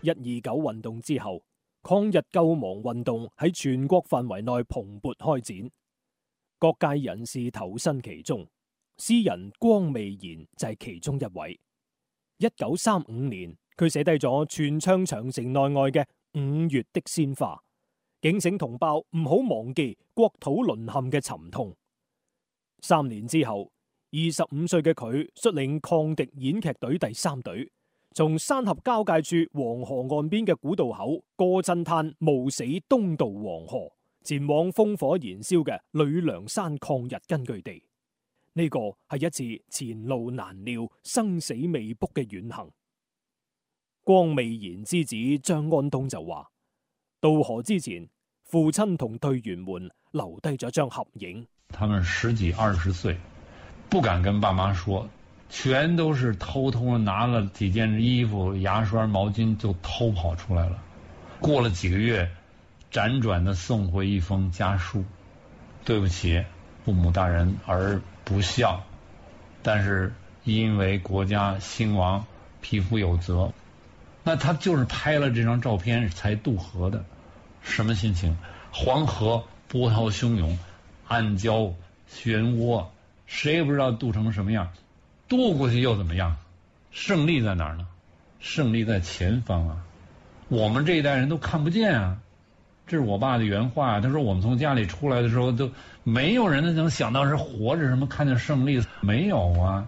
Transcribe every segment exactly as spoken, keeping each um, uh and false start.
一二九運動之後，抗日救亡運動喺全國範圍內蓬勃開展，各界人士投身其中。詩人光未然就係其中一位。一九三五年，佢寫低咗全唱長城內外嘅五月的鮮花，警醒同胞唔好忘記國土淪陷嘅沉痛。三年之後，二十五歲嘅佢率領抗敵演劇隊第三隊，從山峽交界處黃河岸邊嘅古道口過震灘冒死東渡黃河，前往烽火燃燒嘅呂梁山抗日根據地。呢個係一次前路難料、生死未卜嘅遠行。光未然之子張安東就話：渡河之前，父親同隊員們留低咗張合影。 他們十幾二十歲，不敢跟爸媽說，全都是偷偷地拿了幾件衣服、牙刷、毛巾就偷跑出來了。過了幾個月，輾轉地送回一封家書：對不起，父母大人而不孝，但是因為國家興亡，匹夫有責。那他就是拍了這張照片才渡河的，什麼心情？黃河波濤洶湧，暗礁漩渦，誰也不知道渡成什麼樣。渡過去又怎麼樣？勝利在哪兒呢？勝利在前方啊！我們這一代人都看不見啊！這是我爸的原話，他說我們從家裏出來的時候，都沒有人能想到是活着什麼看見勝利，沒有啊。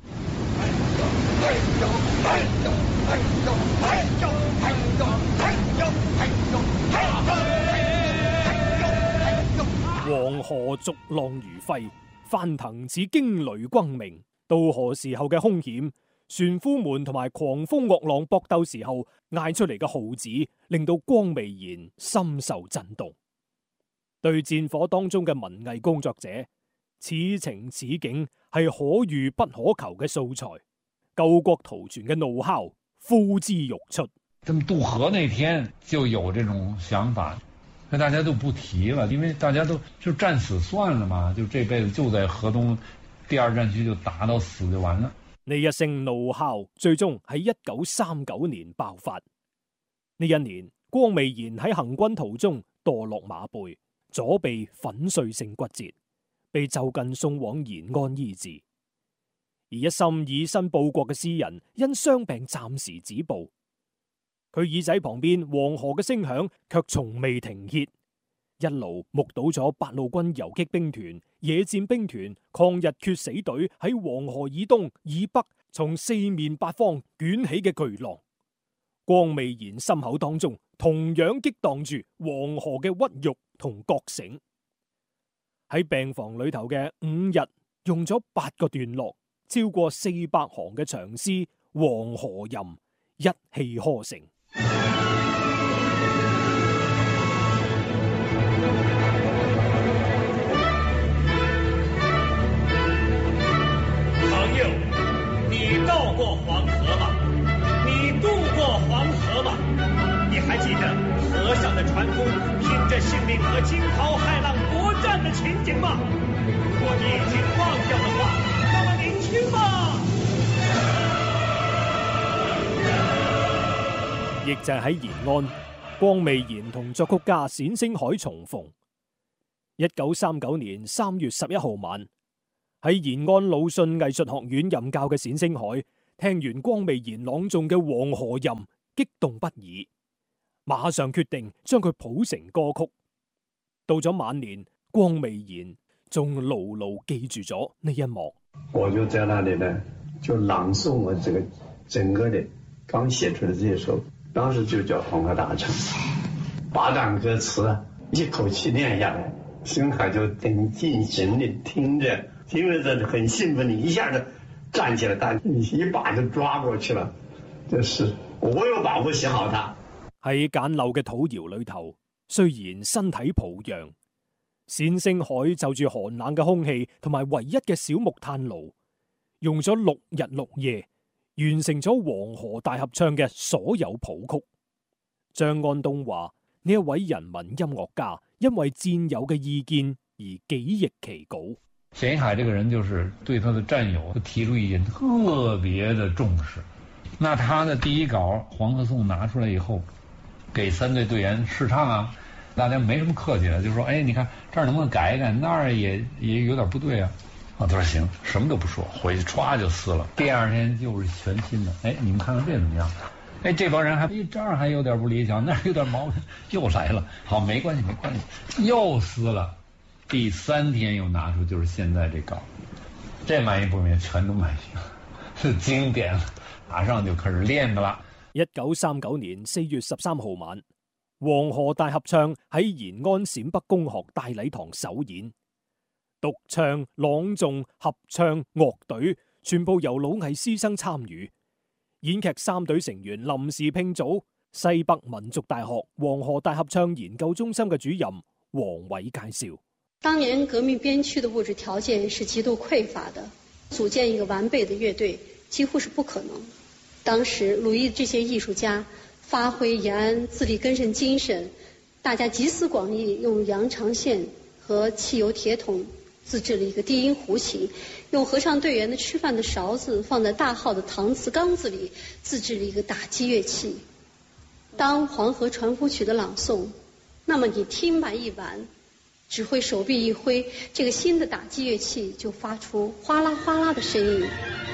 黃河逐浪如飛，翻騰似驚雷轟鳴。渡河時候嘅凶險，船夫們同埋狂風惡浪搏鬥時候嗌出嚟嘅號旨，令到光未然深受震動。對戰火當中嘅文藝工作者，此情此景係可遇不可求嘅素材，救國圖存嘅怒吼呼之欲出。 他們渡河那天就有這種想法，那大家都不提了，因為大家都就戰死算了嘛，就這輩子就在河東第二戰區就打到死就完了。 呢一聲怒吼最終喺一九三九年爆發。呢一年，光未然喺行軍途中墮落馬背，左臂粉碎性骨折，被就近送往延安醫治。而一心以身報國嘅詩人因傷病暫時止步，佢耳仔旁邊黃河嘅聲響卻從未停歇，一路目睹咗八路軍游擊兵團、野戰兵團、抗日決死隊喺黃河以東以北從四面八方捲起嘅巨浪。光未然心口當中同樣激盪住黃河嘅屈辱同覺醒。喺病房裏頭嘅五日，用咗八個段落，超過四百行嘅長詩《黃河吟》一氣呵成。 朋友，你到過黃河嗎？你渡過黃河嗎？你還記得河上的船夫拼着性命和驚濤駭浪搏戰的情景嗎？如果你已經忘掉的話，那麼年輕吧。 亦就係喺延安，光未然同作曲家冼星海重逢。一九三九年三月十一號晚，喺延安魯迅藝術學院任教嘅冼星海聽完光未然朗誦嘅《黃河吟》，激動不已，馬上決定將佢譜成歌曲。到咗晚年，光未然仲牢牢記住咗呢一幕。 我就在那裡呢，就朗誦我這個整個的剛寫出的這首，當時就叫《黃河大唱》，八段歌詞一口氣念下來，星海就很盡情地聽着，聽着這很興奮，你一下子站起來，但你一把就抓過去了，就是我有把握寫好它。 喺簡陋嘅土窯裏頭，雖然身體抱恙，冼星海就住寒冷嘅空氣同埋唯一嘅小木炭爐，用咗六日六夜，完成咗黃河大合唱嘅所有譜曲。張安東話：呢一位人民音樂家因為戰友嘅意見而幾譯其稿。 冼海這個人就是對他的戰友提出意見特別的重視。那他的第一稿《黃河頌》拿出來以後， 给三队队员试唱啊，大家没什么客气的，就说哎，你看这儿能不能改一改，那儿也也有点不对啊。啊，他说行，什么都不说，回去歘就撕了。第二天就是全新的，哎，你们看看这怎么样？哎，这帮人还哎这儿还有点不理想，那儿有点毛病，又来了。好，没关系，没关系，又撕了。第三天又拿出，就是现在这稿，这满意不满意？全都满意了，是经典了，马上就开始練噶啦。 一九三九年四月十三號晚，黃河大合唱喺延安陝北公學大禮堂首演，獨唱、朗誦、合唱、樂隊全部由老藝師生參與。演劇三隊成員臨時拼組，西北民族大學黃河大合唱研究中心嘅主任黃偉介紹： 當年革命邊區的物質條件是極度匱乏的，組建一個完備的樂隊幾乎是不可能。當時魯豫這些藝術家發揮延安自力更生精神，大家集思廣益，用羊腸線和汽油鐵桶自製了一個低音胡琴，用合唱隊員的吃飯的勺子放在大號的搪瓷缸子裏，自製了一個打擊樂器。當黃河船夫曲的朗誦，那麼你聽完一完，只會手臂一揮，這個新的打擊樂器就發出嘩啦嘩啦的聲音。